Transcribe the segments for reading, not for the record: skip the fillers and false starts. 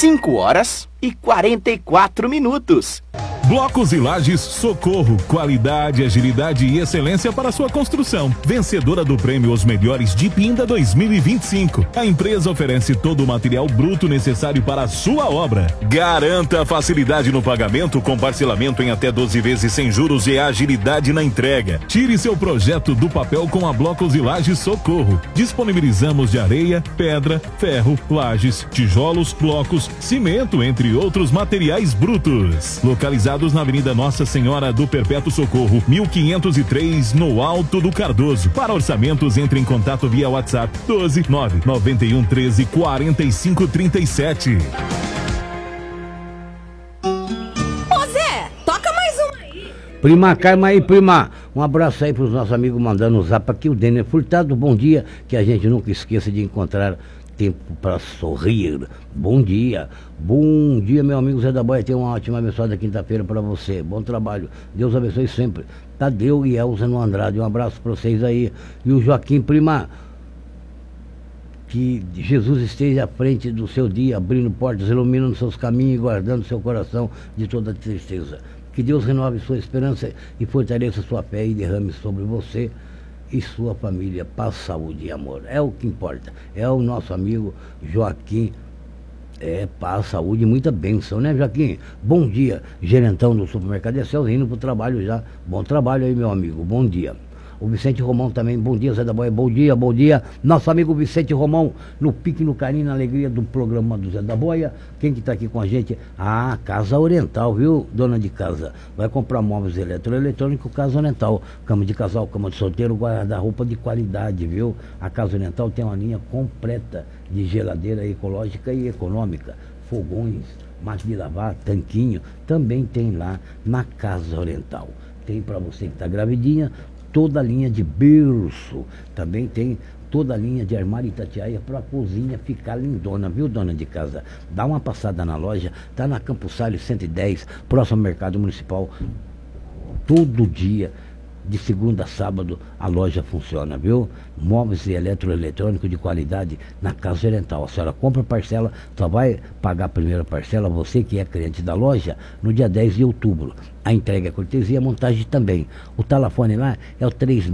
5h44. Blocos e Lajes Socorro, qualidade, agilidade e excelência para sua construção. Vencedora do prêmio Os Melhores de Pinda 2025. A empresa oferece todo o material bruto necessário para a sua obra. Garanta a facilidade no pagamento com parcelamento em até 12 vezes sem juros e agilidade na entrega. Tire seu projeto do papel com a Blocos e Lajes Socorro. Disponibilizamos de areia, pedra, ferro, lajes, tijolos, blocos, cimento, entre outros materiais brutos. Localizado na Avenida Nossa Senhora do Perpétuo Socorro, 1503, no Alto do Cardoso. Para orçamentos, entre em contato via WhatsApp 12 991 13 45 37. Ô Zé, toca mais uma aí. Prima, calma aí, prima. Um abraço aí pros nossos amigos mandando o zap aqui, o Denner Furtado, bom dia, que a gente nunca esqueça de encontrar tempo para sorrir. Bom dia, meu amigo Zé da Boia. Tenha uma ótima abençoada quinta-feira para você. Bom trabalho, Deus abençoe sempre. Tadeu e Elza no Andrade, um abraço para vocês aí. E o Joaquim, prima, que Jesus esteja à frente do seu dia, abrindo portas, iluminando seus caminhos e guardando seu coração de toda tristeza. Que Deus renove sua esperança e fortaleça sua fé e derrame sobre você e sua família paz, saúde e amor. É o que importa. É o nosso amigo Joaquim. Paz, saúde e muita bênção, né, Joaquim? Bom dia, gerentão do supermercado Excel, indo pro trabalho já. Bom trabalho aí, meu amigo. Bom dia. O Vicente Romão também, bom dia, Zé da Boia, bom dia, bom dia. Nosso amigo Vicente Romão, no pique, no carinho, na alegria do programa do Zé da Boia. Quem que tá aqui com a gente? Ah, Casa Oriental, viu, dona de casa? Vai comprar móveis eletrônicos, Casa Oriental. Cama de casal, cama de solteiro, guarda-roupa de qualidade, viu? A Casa Oriental tem uma linha completa de geladeira ecológica e econômica. Fogões, máquina de lavar, tanquinho, também tem lá na Casa Oriental. Tem para você que tá gravidinha, toda a linha de berço, também tem toda a linha de armário Itatiaia para a cozinha ficar lindona, viu, dona de casa? Dá uma passada na loja, tá na Campos Salles 110, próximo ao Mercado Municipal, todo dia, de segunda a sábado, a loja funciona, viu? Móveis e eletroeletrônicos de qualidade na Casa Oriental. A senhora compra parcela, só vai pagar a primeira parcela, você que é cliente da loja, no dia 10 de outubro. A entrega é cortesia, a montagem também. O telefone lá é o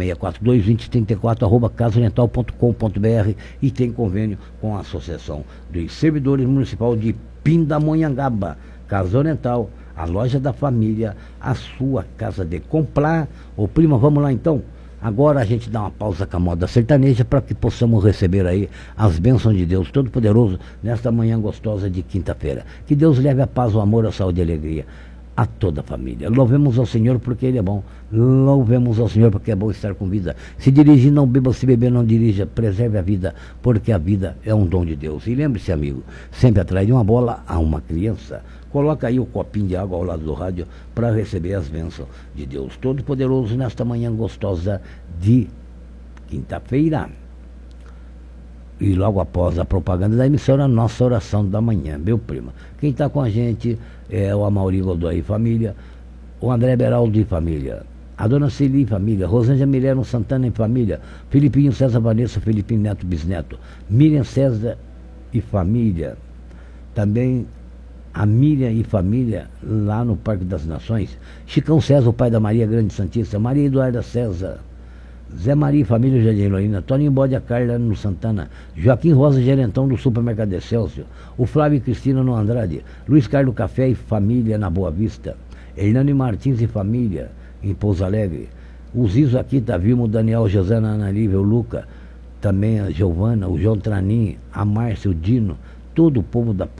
3642-2034, @casaoriental.com.br, e tem convênio com a Associação dos Servidores Municipal de Pindamonhangaba. Casa Oriental, a loja da família, a sua casa de comprar. Ô prima, vamos lá então? Agora a gente dá uma pausa com a moda sertaneja para que possamos receber aí as bênçãos de Deus Todo-Poderoso nesta manhã gostosa de quinta-feira. Que Deus leve a paz, o amor, a saúde e a alegria a toda a família. Louvemos ao Senhor porque Ele é bom. Louvemos ao Senhor porque é bom estar com vida. Se dirigir, não beba, se beber, não dirija. Preserve a vida, porque a vida é um dom de Deus. E lembre-se, amigo, sempre atrás de uma bola há uma criança. Coloca aí o copinho de água ao lado do rádio para receber as bênçãos de Deus Todo-Poderoso nesta manhã gostosa de quinta-feira. E logo após a propaganda da emissora, nossa oração da manhã, meu primo. Quem está com a gente é o Amaury Godoy e família, o André Beraldo e família, a dona Celi e família, Rosângela Mileno Santana e família, Filipinho César Vanessa, Filipinho Neto Bisneto, Miriam César e família, também a Miriam e família lá no Parque das Nações, Chicão César, o pai da Maria Grande Santista, Maria Eduarda César, Zé Maria e família Jardim Heroína, Toninho Bode a Carla no Santana, Joaquim Rosa Gerentão do Supermercado Excelsior, o Flávio e Cristina no Andrade, Luiz Carlos Café e família na Boa Vista, Hernani Martins e família em Pouso Alegre, o Zizo aqui, tá Vilmo, o Daniel, José, Ana Lívia, o Luca, também a Giovana, o João Tranim, a Márcia, o Dino, todo o povo da